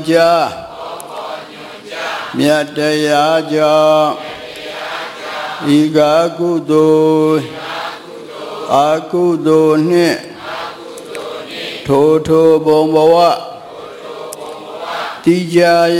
ကြာမြတ်တရားကြောင့်ဤကာကုသိုလ်အကုသိုလ်နှင့်ထိုဘုံဘဝတိကြ